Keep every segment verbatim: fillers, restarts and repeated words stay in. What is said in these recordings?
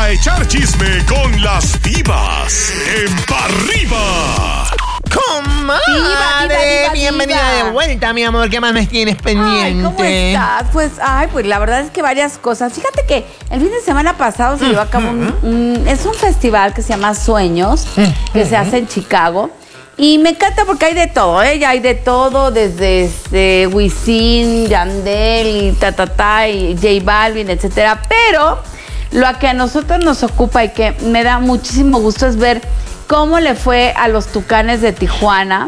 a echar chisme con las divas en Pa' Arriba. ¡Comadre! Diva, diva, diva, bienvenida diva. de vuelta, mi amor. ¿Qué más me tienes pendiente? Ay, ¿cómo estás? Pues, ay, pues la verdad es que varias cosas. Fíjate que el fin de semana pasado se llevó a cabo un, un- es un festival que se llama Sueños, que se hace en Chicago. Y me encanta porque hay de todo, ¿eh? Ya hay de todo, desde este, Wisin, Yandel y ta, ta, ta, y J Balvin, etcétera. Pero lo que a nosotros nos ocupa y que me da muchísimo gusto es ver cómo le fue a los Tucanes de Tijuana,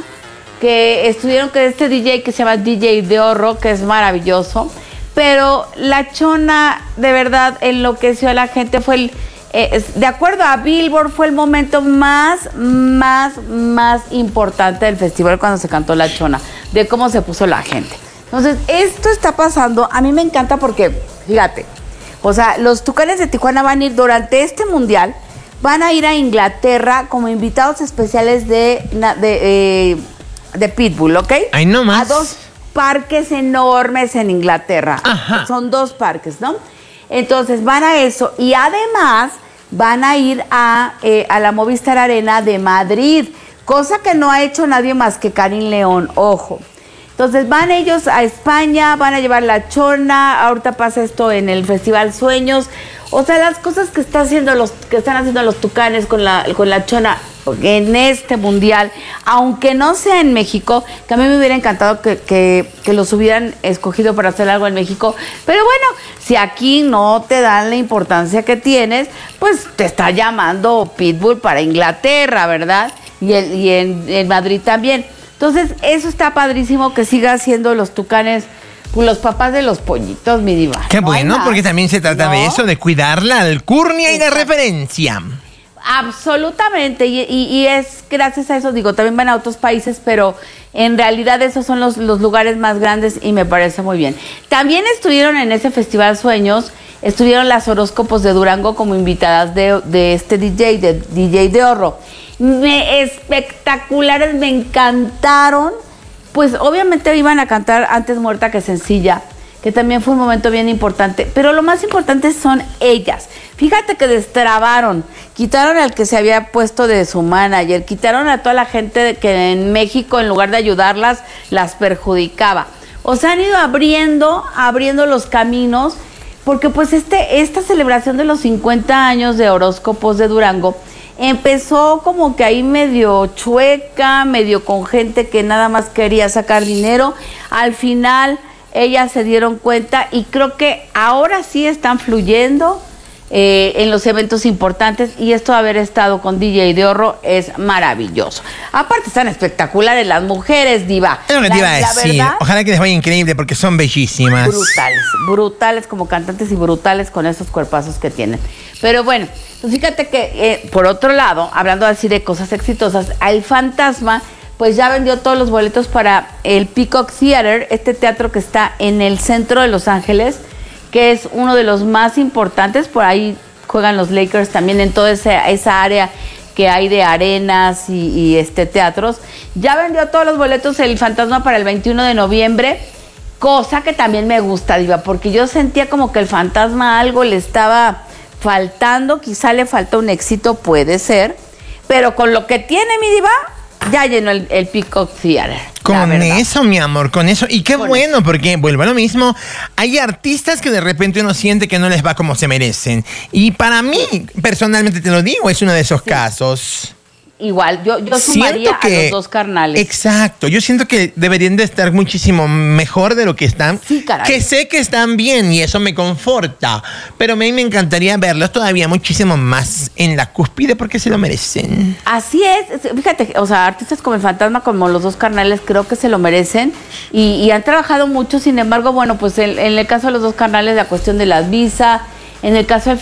que estuvieron con este D J que se llama D J Diorro, que es maravilloso. Pero la Chona, de verdad, enloqueció a la gente. Fue el, eh, es- de acuerdo a Billboard, fue el momento más, más, más importante del festival cuando se cantó la Chona, de cómo se puso la gente. Entonces, esto está pasando. A mí me encanta porque, fíjate, o sea, los Tucanes de Tijuana van a ir durante este mundial, van a ir a Inglaterra como invitados especiales de, na- de, eh, de Pitbull, ¿ok? Ay, no más. A dos parques enormes en Inglaterra. Ajá. Son dos parques, ¿no? Entonces van a eso y además van a ir a, eh, a la Movistar Arena de Madrid, cosa que no ha hecho nadie más que Karim León, ojo. Entonces van ellos a España, van a llevar la Chona, ahorita pasa esto en el Festival Sueños. O sea, las cosas que está haciendo los, que están haciendo los Tucanes con la, con la Chona en este mundial, aunque no sea en México, que a mí me hubiera encantado que, que, que los hubieran escogido para hacer algo en México. Pero bueno, si aquí no te dan la importancia que tienes, pues te está llamando Pitbull para Inglaterra, ¿verdad? Y, el, y en, en Madrid también. Entonces, eso está padrísimo que siga siendo los Tucanes pues, los papás de los pollitos, mi diva. Qué No hay bueno, más. porque también se trata de ¿No? eso, de cuidar la alcurnia y la Exacto. referencia. Absolutamente, y, y- y es gracias a eso, digo, también van a otros países, pero en realidad esos son los, los lugares más grandes y me parece muy bien. También estuvieron en ese Festival Sueños, estuvieron las horóscopos de Durango como invitadas de, de este D J, de D J Diorro. Me, espectaculares, me encantaron. Pues obviamente iban a cantar Antes Muerta que Sencilla, que también fue un momento bien importante. Pero lo más importante son ellas. Fíjate que destrabaron, quitaron al que se había puesto de su manager, quitaron a toda la gente que en México, en lugar de ayudarlas, las perjudicaba. O sea, han ido abriendo, abriendo los caminos, porque pues este, esta celebración de los cincuenta años de horóscopos de Durango empezó como que ahí medio chueca, medio con gente que nada más quería sacar dinero. Al final ellas se dieron cuenta y creo que ahora sí están fluyendo eh, en los eventos importantes, y esto de haber estado con D J Diorro es maravilloso. Aparte están espectaculares las mujeres, diva. Es lo que te La- iba a la decir. verdad, Ojalá que les vaya increíble porque son bellísimas. brutales, brutales como cantantes y brutales con esos cuerpazos que tienen. Pero bueno, pues fíjate que eh, por otro lado, hablando así de cosas exitosas, el Fantasma pues ya vendió todos los boletos para el Peacock Theater, este teatro que está en el centro de Los Ángeles, que es uno de los más importantes. Por ahí juegan los Lakers también, en toda esa, esa área que hay de arenas y, y este teatros. Ya vendió todos los boletos el Fantasma para el veintiuno de noviembre, cosa que también me gusta, diva, porque yo sentía como que el Fantasma algo le estaba faltando, quizá le falta un éxito, puede ser, pero con lo que tiene, mi diva, ya llenó el, el Peacock Theater. la Con verdad. eso, mi amor, con eso. Y qué Con bueno, porque vuelvo a lo mismo. Hay artistas que de repente uno siente que no les va como se merecen. Y para mí, personalmente te lo digo, es uno de esos casos. Igual, yo, yo sumaría a los dos carnales. Exacto, yo siento que deberían de estar muchísimo mejor de lo que están. Sí, caray. Que sé que están bien y eso me conforta, pero a mí me encantaría verlos todavía muchísimo más en la cúspide porque se lo merecen. Así es, fíjate, o sea, artistas como el Fantasma, como los dos carnales, creo que se lo merecen y, y han trabajado mucho. Sin embargo, bueno, pues en, en el caso de los dos carnales, la cuestión de las visas, en el caso del